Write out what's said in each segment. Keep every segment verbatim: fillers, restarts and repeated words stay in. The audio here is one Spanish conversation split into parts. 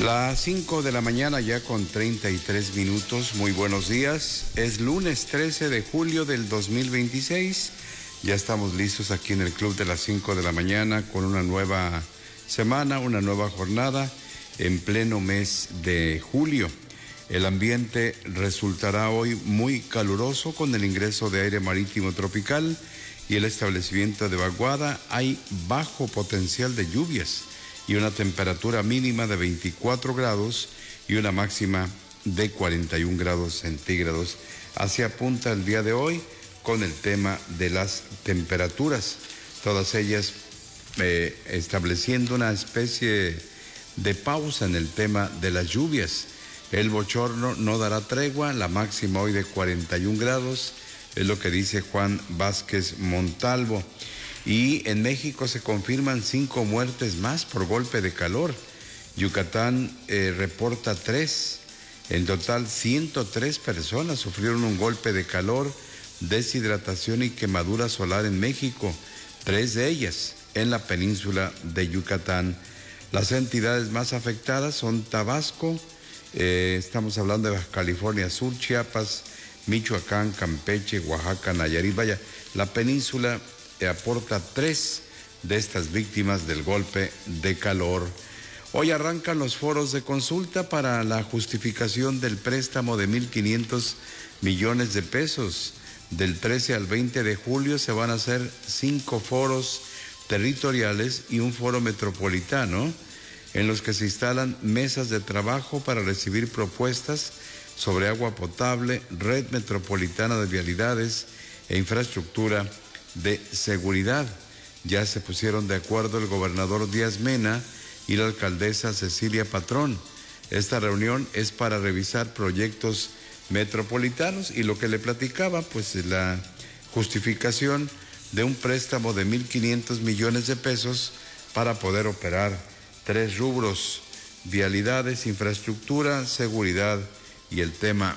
Las cinco de la mañana ya con treinta y tres minutos, muy buenos días. Es lunes trece de julio del dos mil veintiséis. Ya estamos listos aquí en el Club de las cinco de la mañana con una nueva semana, una nueva jornada en pleno mes de julio. El ambiente resultará hoy muy caluroso con el ingreso de aire marítimo tropical y el establecimiento de vaguada. Hay bajo potencial de lluvias y una temperatura mínima de veinticuatro grados y una máxima de cuarenta y un grados centígrados. Así apunta el día de hoy con el tema de las temperaturas, todas ellas eh, estableciendo una especie de pausa en el tema de las lluvias. El bochorno no dará tregua, la máxima hoy de cuarenta y un grados, es lo que dice Juan Vázquez Montalvo. Y en México se confirman cinco muertes más por golpe de calor. Yucatán eh, reporta tres. En total, ciento tres personas sufrieron un golpe de calor, deshidratación y quemadura solar en México. Tres de ellas en la península de Yucatán. Las entidades más afectadas son Tabasco, eh, estamos hablando de Baja California Sur, Chiapas, Michoacán, Campeche, Oaxaca, Nayarit. Vaya, la península aporta tres de estas víctimas del golpe de calor. Hoy arrancan los foros de consulta para la justificación del préstamo de mil quinientos millones de pesos. Del trece al veinte de julio se van a hacer cinco foros territoriales y un foro metropolitano en los que se instalan mesas de trabajo para recibir propuestas sobre agua potable, red metropolitana de vialidades e infraestructura de seguridad. Ya se pusieron de acuerdo el gobernador Díaz Mena y la alcaldesa Cecilia Patrón. Esta reunión es para revisar proyectos metropolitanos y lo que le platicaba, pues la justificación de un préstamo de mil quinientos millones de pesos para poder operar tres rubros: vialidades, infraestructura, seguridad y el tema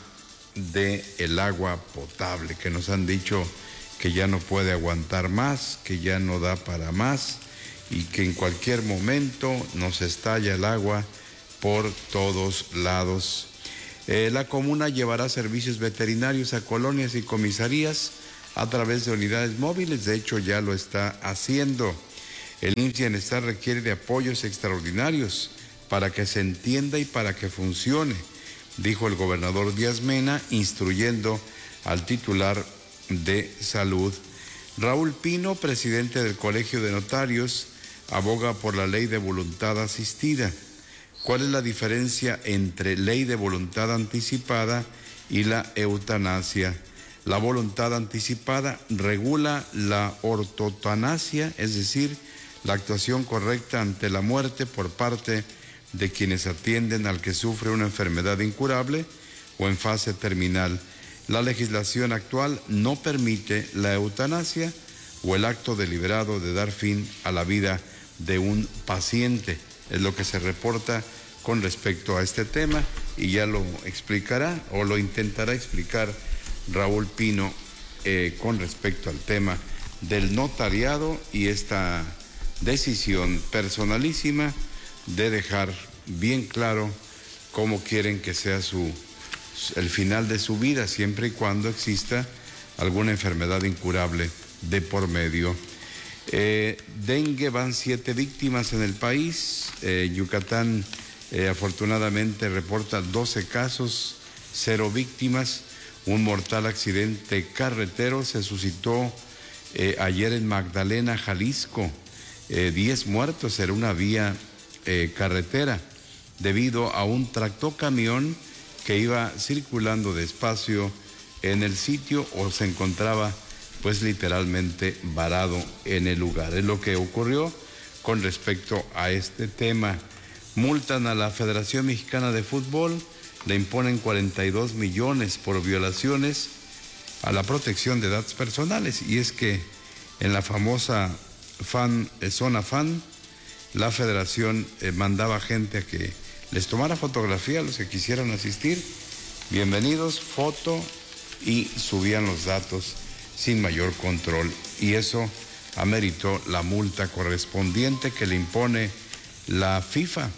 de el agua potable, que nos han dicho que ya no puede aguantar más, que ya no da para más y que en cualquier momento nos estalla el agua por todos lados. Eh, la comuna llevará servicios veterinarios a colonias y comisarías a través de unidades móviles, de hecho ya lo está haciendo. El I M S S Bienestar requiere de apoyos extraordinarios para que se entienda y para que funcione, dijo el gobernador Díaz Mena, instruyendo al titular de Salud. Raúl Pino, presidente del Colegio de Notarios, aboga por la ley de voluntad asistida. ¿Cuál es la diferencia entre ley de voluntad anticipada y la eutanasia? La voluntad anticipada regula la ortotanasia, es decir, la actuación correcta ante la muerte por parte de quienes atienden al que sufre una enfermedad incurable o en fase terminal. La legislación actual no permite la eutanasia o el acto deliberado de dar fin a la vida de un paciente. Es lo que se reporta con respecto a este tema y ya lo explicará o lo intentará explicar Raúl Pino eh, con respecto al tema del notariado y esta decisión personalísima de dejar bien claro cómo quieren que sea su el final de su vida, siempre y cuando exista alguna enfermedad incurable de por medio. Eh, dengue, van siete víctimas en el país. Eh, Yucatán eh, afortunadamente reporta doce casos, cero víctimas. Un mortal accidente carretero se suscitó eh, ayer en Magdalena, Jalisco. Eh, diez muertos en una vía eh, carretera debido a un tractocamión que iba circulando despacio en el sitio o se encontraba pues literalmente varado en el lugar. Es lo que ocurrió con respecto a este tema. Multan a la Federación Mexicana de Fútbol, le imponen cuarenta y dos millones por violaciones a la protección de datos personales. Y es que en la famosa fan, eh, zona fan, la federación eh, mandaba gente a que les tomara fotografía a los que quisieran asistir. Bienvenidos, foto, y subían los datos sin mayor control. Y eso ameritó la multa correspondiente que le impone la FIFA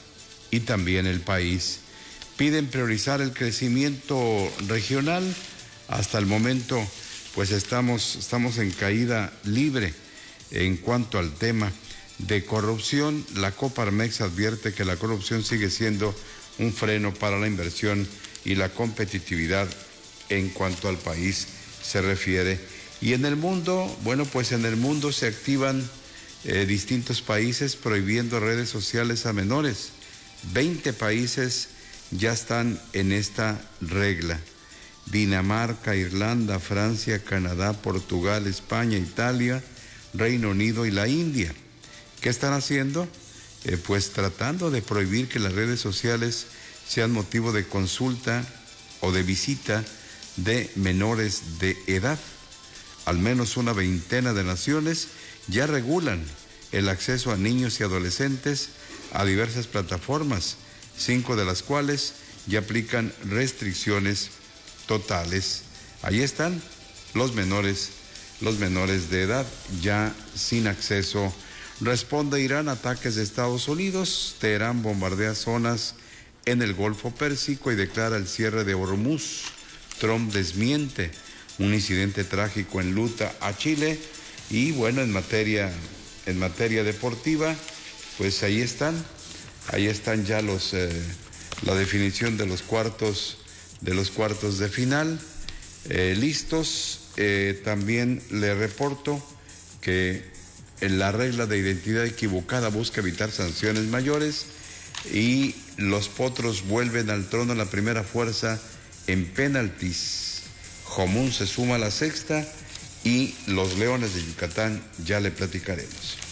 y también el país. Piden priorizar el crecimiento regional. Hasta el momento, pues estamos, estamos en caída libre en cuanto al tema de corrupción. La Coparmex advierte que la corrupción sigue siendo un freno para la inversión y la competitividad en cuanto al país se refiere. Y en el mundo, bueno, pues en el mundo se activan eh, distintos países prohibiendo redes sociales a menores. veinte países ya están en esta regla. Dinamarca, Irlanda, Francia, Canadá, Portugal, España, Italia, Reino Unido y la India. ¿Qué están haciendo? Eh, pues tratando de prohibir que las redes sociales sean motivo de consulta o de visita de menores de edad. Al menos una veintena de naciones ya regulan el acceso a niños y adolescentes a diversas plataformas, cinco de las cuales ya aplican restricciones totales. Ahí están los menores, los menores de edad ya sin acceso. Responde Irán a ataques de Estados Unidos. Teherán bombardea zonas en el Golfo Pérsico y declara el cierre de Hormuz. Trump desmiente un incidente trágico enluta a Chile. Y bueno, en materia, en materia deportiva, pues ahí están, ahí están ya los, eh, la definición de los cuartos, de los cuartos de final, eh, listos. Eh, también le reporto que en la regla de identidad equivocada busca evitar sanciones mayores y los Potros vuelven al trono la primera fuerza en penaltis. Jomún se suma a la sexta y los Leones de Yucatán ya le platicaremos.